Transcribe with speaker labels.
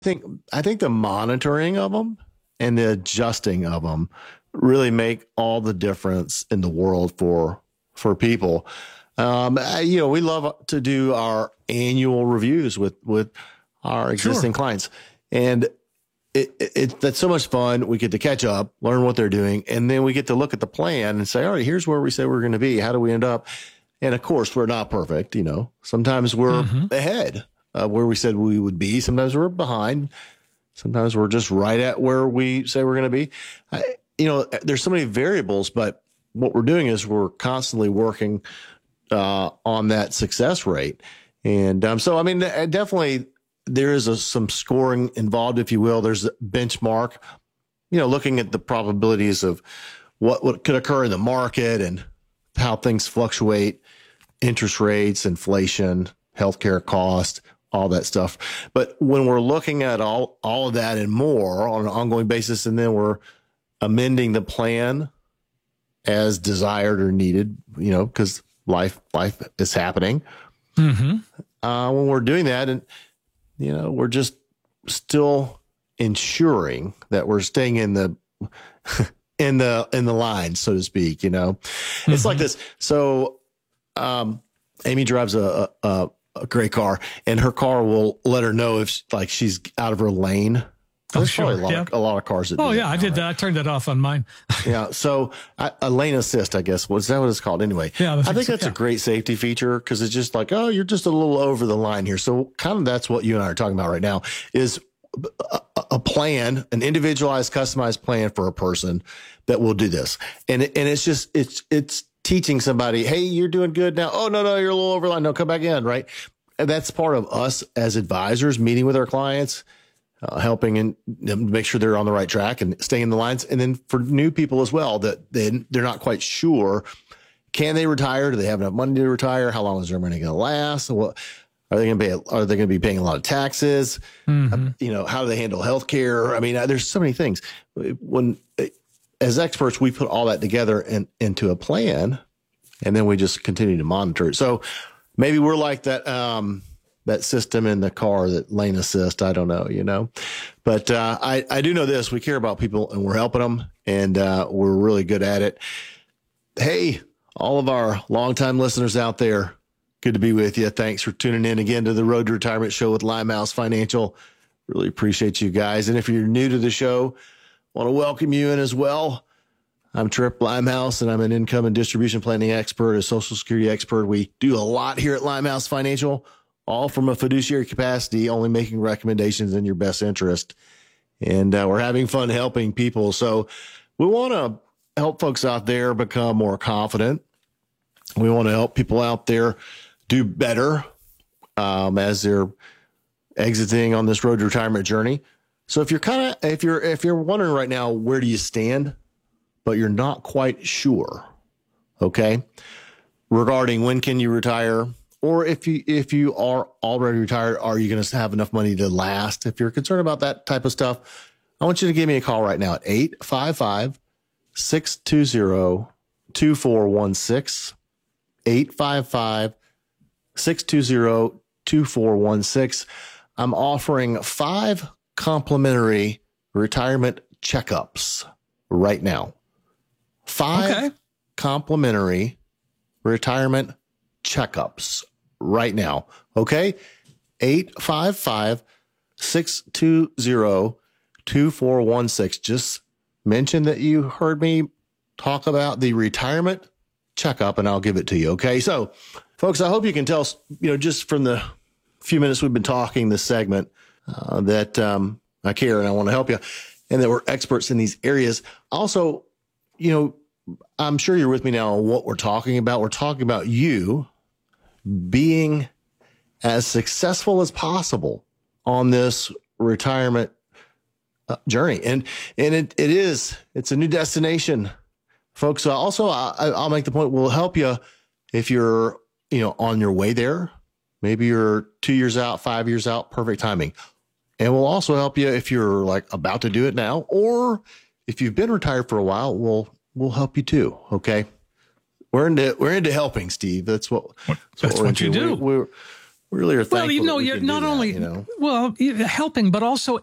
Speaker 1: I think the monitoring of them and the adjusting of them really make all the difference in the world for people. We love to do our annual reviews with our existing clients, and that's so much fun. We get to catch up, learn what they're doing, and then we get to look at the plan and say, all right, here's where we say we're going to be. How do we end up? And of course, we're not perfect. Sometimes we're ahead of where we said we would be. Sometimes we're behind. Sometimes we're just right at where we say we're going to be. There's so many variables, but what we're doing is we're constantly working on that success rate. And definitely there is some scoring involved, if you will. There's a benchmark, looking at the probabilities of what could occur in the market and how things fluctuate, interest rates, inflation, healthcare cost, all that stuff. But when we're looking at all of that and more on an ongoing basis, and then we're amending the plan as desired or needed, because life is happening. When we're doing that, and we're just still ensuring that we're staying in the in the line, so to speak. It's like this. So Amy drives a great car, and her car will let her know if she's out of her lane. There's probably a lot of cars that do that.
Speaker 2: I did that. I turned that off on mine.
Speaker 1: Yeah. So a lane assist, I guess. Was that what it's called? Anyway, I think that's a great safety feature, because it's just like, oh, you're just a little over the line here. So kind of that's what you and I are talking about right now, is a plan, an individualized, customized plan for a person that will do this. And it's just, it's teaching somebody, hey, you're doing good now. Oh, no, you're a little over the line. No, come back in. Right. And that's part of us as advisors meeting with our clients, helping them make sure they're on the right track and staying in the lines. And then for new people as well, that they're not quite sure, can they retire? Do they have enough money to retire? How long is their money going to last? What are they going to pay? Are they going to be paying a lot of taxes? How do they handle healthcare? I mean, there's so many things. When as experts, we put all that together into a plan, and then we just continue to monitor it. So maybe we're like that. That system in the car, that lane assist, I don't know, but I do know this: we care about people, and we're helping them, and we're really good at it. Hey, all of our longtime listeners out there, good to be with you. Thanks for tuning in again to the Road to Retirement Show with Limehouse Financial. Really appreciate you guys. And if you're new to the show, want to welcome you in as well. I'm Trip Limehouse, and I'm an income and distribution planning expert, a Social Security expert. We do a lot here at Limehouse Financial, all from a fiduciary capacity, only making recommendations in your best interest. And we're having fun helping people. So we want to help folks out there become more confident. We want to help people out there do better as they're exiting on this road to retirement journey. So if you're wondering right now, where do you stand, but you're not quite sure, okay, regarding when can you retire, or if you are already retired, are you going to have enough money to last? If you're concerned about that type of stuff, I want you to give me a call right now at 855-620-2416, 855-620-2416. I'm offering 5 complimentary retirement checkups right now. 5 complimentary retirement checkups right now. Okay. 855-620-2416. Just mention that you heard me talk about the retirement checkup, and I'll give it to you. Okay. So folks, I hope you can tell, just from the few minutes we've been talking this segment, that I care and I want to help you, and that we're experts in these areas. Also, I'm sure you're with me now on what we're talking about. We're talking about you being as successful as possible on this retirement journey. And it's a new destination, folks. Also, I'll make the point, we'll help you if you're, on your way there. Maybe you're 2 years out, 5 years out, perfect timing. And we'll also help you if you're about to do it now, or if you've been retired for a while, we'll help you too. Okay. We're into helping, Steve. That's what
Speaker 2: you do.
Speaker 1: We really are thankful.
Speaker 2: Well, you're not only helping, but also